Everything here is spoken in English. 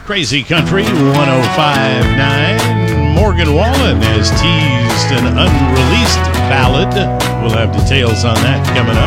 Crazy Country 105.9. Morgan Wallen has teased an unreleased ballad. We'll have details on that coming up.